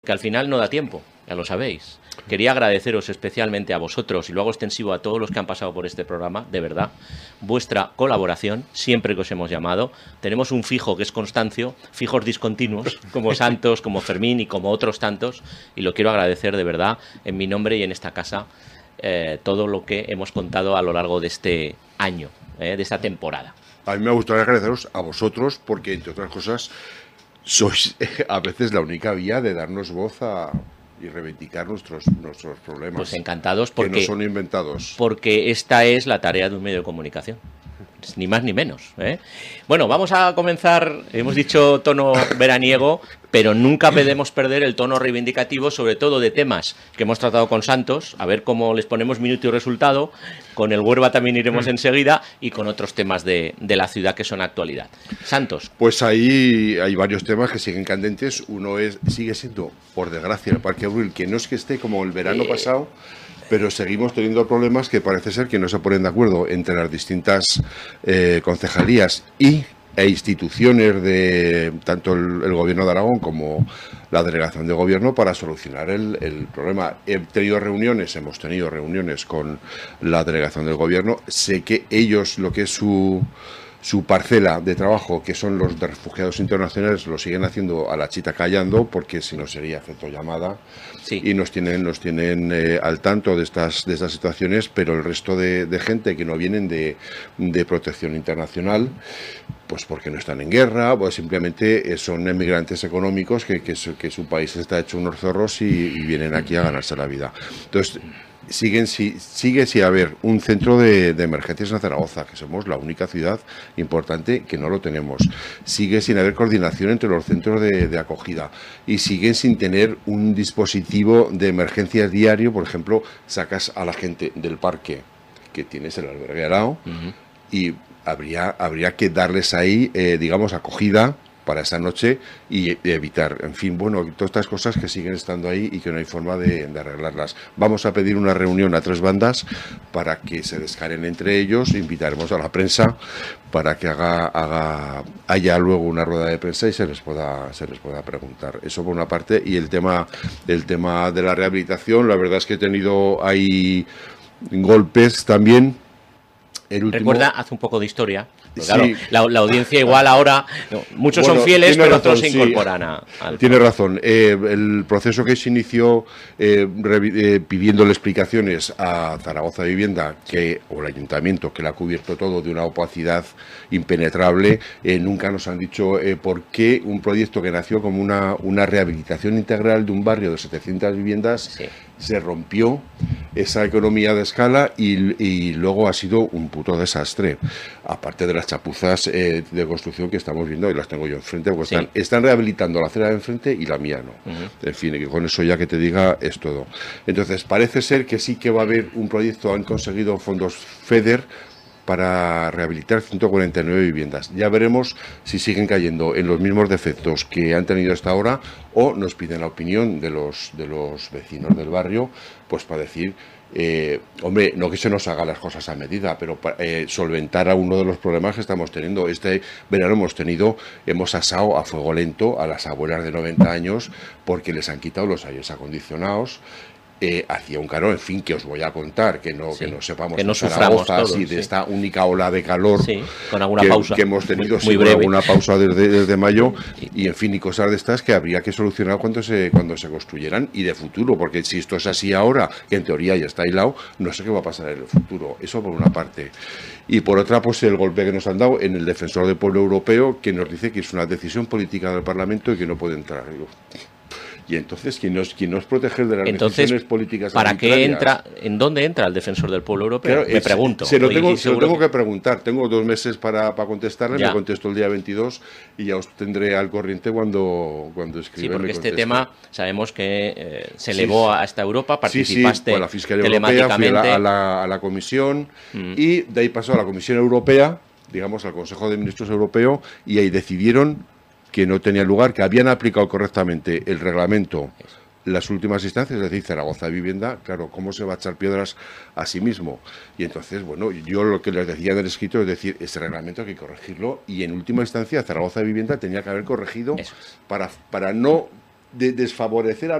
que al final no da tiempo, ya lo sabéis. Quería agradeceros especialmente a vosotros y lo hago extensivo a todos los que han pasado por este programa, de verdad, vuestra colaboración, siempre que os hemos llamado. Tenemos un fijo que es Constancio, fijos discontinuos, como Santos, como Fermín y como otros tantos, y lo quiero agradecer de verdad en mi nombre y en esta casa todo lo que hemos contado a lo largo de este año, de esta temporada. A mí me gustaría agradeceros a vosotros porque, entre otras cosas, sois a veces la única vía de darnos voz y reivindicar nuestros problemas. Pues encantados porque que no son inventados. Porque esta es la tarea de un medio de comunicación. Ni más ni menos. Bueno, vamos a comenzar, hemos dicho tono veraniego, pero nunca podemos perder el tono reivindicativo, sobre todo de temas que hemos tratado con Santos, a ver cómo les ponemos minuto y resultado. Con el Huerva también iremos enseguida y con otros temas de la ciudad que son actualidad. Santos. Pues ahí hay varios temas que siguen candentes. Uno sigue siendo, por desgracia, el Parque Abril, que no es que esté como el verano pasado, pero seguimos teniendo problemas que parece ser que no se ponen de acuerdo entre las distintas concejalías e instituciones de tanto el Gobierno de Aragón como la Delegación de Gobierno para solucionar el problema. Hemos tenido reuniones con la Delegación del Gobierno. Sé que ellos, lo que es su parcela de trabajo, que son los de refugiados internacionales, lo siguen haciendo a la chita callando, porque si no sería efecto llamada. Sí. Y nos tienen al tanto de estas situaciones, pero el resto de gente que no vienen de protección internacional, pues porque no están en guerra, pues simplemente son emigrantes económicos que su país está hecho unos zorros y vienen aquí a ganarse la vida. Entonces, sigue sin haber un centro de emergencias en Zaragoza, que somos la única ciudad importante que no lo tenemos. Sigue sin haber coordinación entre los centros de acogida y siguen sin tener un dispositivo de emergencias diario. Por ejemplo, sacas a la gente del parque que tienes el albergue al lado y habría que darles ahí, digamos, acogida para esa noche y evitar, en fin, bueno, todas estas cosas que siguen estando ahí y que no hay forma de arreglarlas. Vamos a pedir una reunión a 3 bandas para que se descaren entre ellos, invitaremos a la prensa para que haya luego una rueda de prensa y se les pueda preguntar. Eso por una parte. Y el tema de la rehabilitación, la verdad es que he tenido ahí golpes también. Recuerda, hace un poco de historia. Claro, sí. la audiencia igual ahora, muchos son fieles, pero otros se incorporan al... Tiene razón. El proceso que se inició pidiéndole explicaciones a Zaragoza Vivienda, o el ayuntamiento, que la ha cubierto todo de una opacidad impenetrable, nunca nos han dicho por qué un proyecto que nació como una rehabilitación integral de un barrio de 700 viviendas se rompió esa economía de escala y luego ha sido un puto desastre. Aparte de las chapuzas de construcción que estamos viendo, y las tengo yo enfrente, porque están rehabilitando la acera de enfrente y la mía no. En fin, que con eso ya que te diga es todo. Entonces, parece ser que sí que va a haber un proyecto, han conseguido fondos FEDER para rehabilitar 149 viviendas. Ya veremos si siguen cayendo en los mismos defectos que han tenido hasta ahora o nos piden la opinión de los vecinos del barrio, pues para decir, hombre, no que se nos haga las cosas a medida, pero solventar a uno de los problemas que estamos teniendo. Este verano hemos asado a fuego lento a las abuelas de 90 años porque les han quitado los aires acondicionados. Hacía un calor, en fin, que os voy a contar, que no sepamos que no suframos todos, de esta única ola de calor con alguna pausa que hemos tenido, muy breve, alguna pausa desde mayo, y en fin, y cosas de estas que habría que solucionar cuando se construyeran y de futuro, porque si esto es así ahora, que en teoría ya está aislado, no sé qué va a pasar en el futuro. Eso por una parte. Y por otra, pues el golpe que nos han dado en el Defensor del Pueblo Europeo, que nos dice que es una decisión política del Parlamento y que no puede entrar. Y entonces, ¿quién nos protege de las decisiones políticas ¿para qué entra? ¿En dónde entra el Defensor del Pueblo Europeo? Me pregunto. Se lo tengo que preguntar. Tengo 2 meses para contestarle. Me contesto el día 22 y ya os tendré al corriente cuando escriba. Sí, porque este tema sabemos que se elevó hasta Europa, participaste la Fiscalía Europea, fui a la Comisión y de ahí pasó a la Comisión Europea, digamos al Consejo de Ministros Europeo, y ahí decidieron que no tenía lugar, que habían aplicado correctamente el reglamento las últimas instancias, es decir, Zaragoza Vivienda. Claro, ¿cómo se va a echar piedras a sí mismo? Y entonces, bueno, yo lo que les decía en el escrito es decir, ese reglamento hay que corregirlo y en última instancia Zaragoza Vivienda tenía que haber corregido para no desfavorecer a